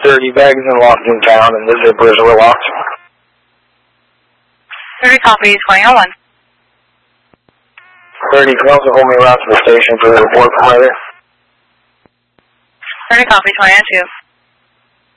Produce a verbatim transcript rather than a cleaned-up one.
thirty bags and locked in town, and the zippers were locked. thirty copy, twenty oh one. thirty, can also hold me around to the station for the report from right there. thirty copy, twenty oh two.